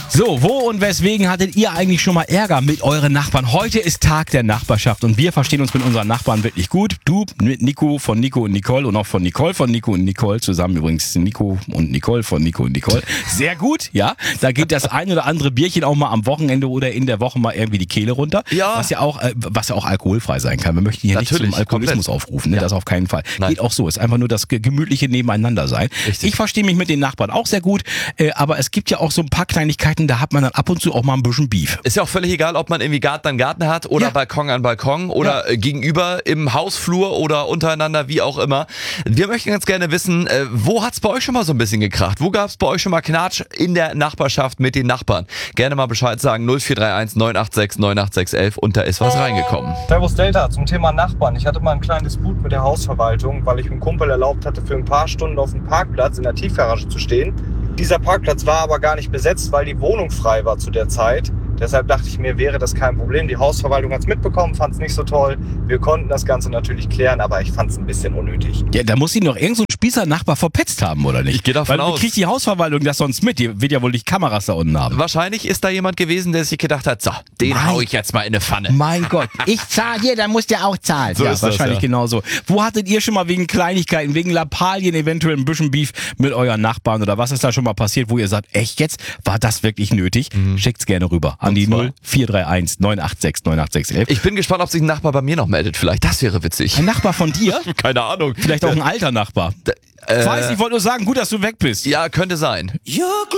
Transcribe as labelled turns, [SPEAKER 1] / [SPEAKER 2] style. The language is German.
[SPEAKER 1] So, wo und weswegen hattet ihr eigentlich schon mal Ärger mit euren Nachbarn? Heute ist Tag der Nachbarschaft und wir verstehen uns mit unseren Nachbarn wirklich gut. Du mit Nico von Nico und Nicole und auch von Nicole und Nicole zusammen. Übrigens Nico und Nicole von Nico und Nicole. Sehr gut, ja. Da geht das ein oder andere Bierchen auch mal am Wochenende oder in der Woche mal irgendwie die Kehle runter. Ja. Was ja auch alkoholfrei sein kann. Wir möchten hier nicht zum Alkoholismus aufrufen, ne? Ja. Das auf keinen Fall. Nein. Geht auch so. Ist einfach nur das gemütliche Nebeneinander sein. Richtig. Ich verstehe mich mit den Nachbarn auch sehr gut, aber es gibt ja auch so ein paar Kleinigkeiten, da hat man dann ab und zu auch mal ein bisschen Beef.
[SPEAKER 2] Ist ja auch völlig egal, ob man irgendwie Garten an Garten hat oder Balkon an Balkon oder gegenüber im Hausflur oder untereinander, wie auch immer. Wir möchten ganz gerne wissen, wo hat's bei euch schon mal so ein bisschen gekracht? Wo gab's bei euch schon mal Knatsch in der Nachbarschaft mit den Nachbarn? Gerne mal Bescheid sagen, 0431 986 98611 und da ist was reingekommen.
[SPEAKER 3] Servus Delta, zum Thema Nachbarn. Ich hatte mal einen kleinen Disput mit der Hausverwaltung, weil ich einem Kumpel erlaubt hatte, für ein paar Stunden auf dem Parkplatz in der Tiefgarage zu stehen. Dieser Parkplatz war aber gar nicht besetzt, weil die Wohnung frei war zu der Zeit. Deshalb dachte ich mir, wäre das kein Problem. Die Hausverwaltung hat es mitbekommen, fand es nicht so toll. Wir konnten das Ganze natürlich klären, aber ich fand es ein bisschen unnötig.
[SPEAKER 1] Ja, da muss ihn doch irgend so ein Spießer-Nachbar verpetzt haben, oder nicht?
[SPEAKER 2] Ich gehe davon aus.
[SPEAKER 1] Wie kriegt die Hausverwaltung das sonst mit? Die wird ja wohl die Kameras da unten haben.
[SPEAKER 2] Wahrscheinlich ist da jemand gewesen, der sich gedacht hat, so, den hau ich jetzt mal in eine Pfanne.
[SPEAKER 1] Mein Gott, ich zahle hier, dann muss der auch zahlen.
[SPEAKER 2] So
[SPEAKER 1] ja,
[SPEAKER 2] ist
[SPEAKER 1] wahrscheinlich
[SPEAKER 2] das, ja.
[SPEAKER 1] genauso. Wo hattet ihr schon mal wegen Kleinigkeiten, wegen Lappalien eventuell ein bisschen Beef mit euren Nachbarn oder was ist da schon mal passiert, wo ihr sagt, echt jetzt, war das wirklich nötig? Schickt's gerne rüber an die 0431 986 98611.
[SPEAKER 2] Ich bin gespannt, ob sich ein Nachbar bei mir noch meldet vielleicht. Das wäre witzig.
[SPEAKER 1] Ein Nachbar von dir?
[SPEAKER 2] Keine Ahnung.
[SPEAKER 1] Vielleicht auch ein alter Nachbar. Ich weiß, ich wollte nur sagen, gut, dass du weg bist.
[SPEAKER 2] Ja, könnte sein.